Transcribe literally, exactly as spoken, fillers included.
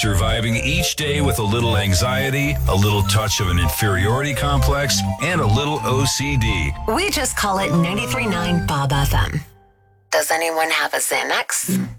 surviving each day with a little anxiety, a little touch of an inferiority complex, and a little O C D. We just call it ninety-three point nine Bob F M. Does anyone have a Xanax?